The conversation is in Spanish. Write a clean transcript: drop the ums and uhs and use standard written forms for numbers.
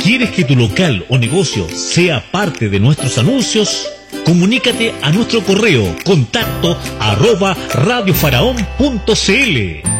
¿Quieres que tu local o negocio sea parte de nuestros anuncios? Comunícate a nuestro correo contacto @radiofaraón.cl.